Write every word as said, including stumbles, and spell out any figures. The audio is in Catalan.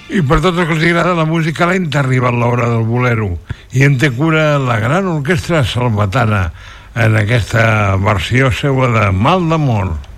I per tots els que els agrada la música lenta ha arribat l'hora del bolero i en té cura la gran orquestra salvatana en aquesta versió seua de Mal d'amor.